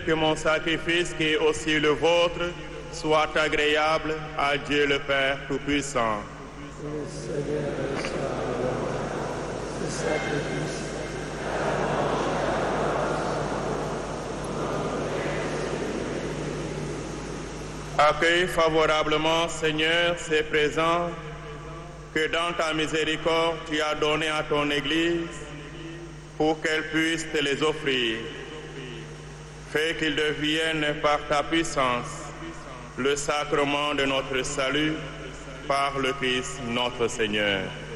Que mon sacrifice, qui est aussi le vôtre, soit agréable à Dieu le Père Tout-Puissant. Que le Seigneur reçoive ce sacrifice. Accueille favorablement, Seigneur, ces présents que dans ta miséricorde tu as donnés à ton Église pour qu'elle puisse te les offrir. Fais qu'ils deviennent par ta puissance le sacrement de notre salut par le Christ notre Seigneur.